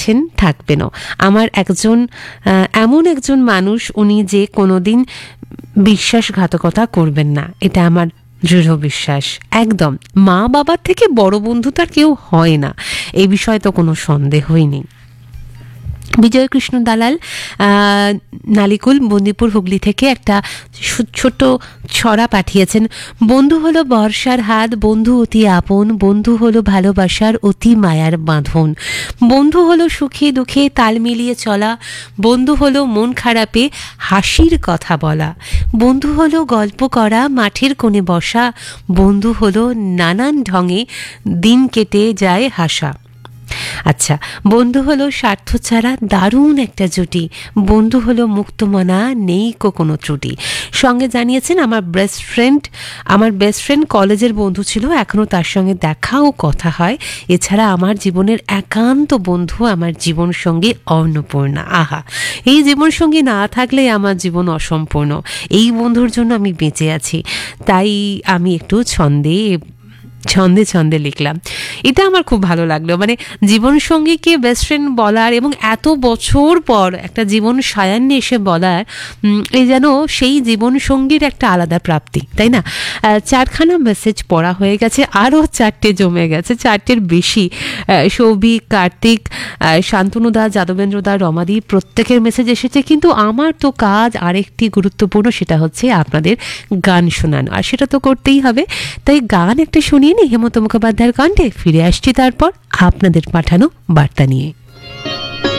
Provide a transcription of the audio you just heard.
আছেন, থাকবেনও। আমার এমন একজন মানুষ, উনি যে কোনোদিন বিশ্বাসঘাতকতা করবেন না, এটা আমার দৃঢ় বিশ্বাস। একদম মা বাবার থেকে বড় বন্ধু তার কেউ হয় না, এই বিষয়ে তো কোনো সন্দেহই নেই। বিজয় কৃষ্ণ দালাল নালিকুল বন্দিপুর হুগলি থেকে একটা ছোট্ট ছড়া পাঠিয়েছেন। বন্ধু হলো বর্ষার হাত, বন্ধু অতি আপন, বন্ধু হলো ভালোবাসার অতি মায়ার বাঁধন, বন্ধু হলো সুখে দুঃখে তাল মিলিয়ে চলা, বন্ধু হলো মন খারাপে হাসির কথা বলা, বন্ধু হলো গল্প করা মাঠের কোণে বসা, বন্ধু হলো নানান ঢঙে দিন কেটে যায় হাসা। আচ্ছা, বন্ধু হলো স্বার্থ ছাড়া দারুণ একটা জুটি, বন্ধু হলো মুক্তমনা, নেই কোনো ত্রুটি। সঙ্গে জানিয়েছেন আমার বেস্ট ফ্রেন্ড কলেজের বন্ধু ছিল, এখনও তার সঙ্গে দেখা ও কথা হয়। এছাড়া আমার জীবনের একান্ত বন্ধু আমার জীবন সঙ্গী অন্নপূর্ণা। আহা, এই জীবন সঙ্গী না থাকলে আমার জীবন অসম্পূর্ণ। এই বন্ধুর জন্য আমি বেঁচে আছি, তাই আমি একটু ছন্দে ছন্দে লিখলাম। এটা আমার খুব ভালো লাগলো, মানে জীবনসঙ্গীকে বেস্ট ফ্রেন্ড বলার এবং এত বছর পর একটা জীবন সায়ান্নে এসে বলার, এই যেন সেই জীবনসঙ্গীর একটা আলাদা প্রাপ্তি, তাই না? 4খানা মেসেজ পড়া হয়ে গেছে, আরও 4টে জমে গেছে, 4টের বেশি। সৌভিক, কার্তিক, শান্তনুদা, যাদবেন্দ্রদা, রমাদি, প্রত্যেকের মেসেজ এসেছে। কিন্তু আমার তো কাজ আরেকটি গুরুত্বপূর্ণ, সেটা হচ্ছে আপনাদের গান শোনানো, আর সেটা তো করতেই হবে। তাই গান একটা শুনিয়ে নি হেমন্ত মুখোপাধ্যায়ের কণ্ঠে, ফিরে আসছি তারপর আপনাদের পাঠানো বার্তা নিয়ে।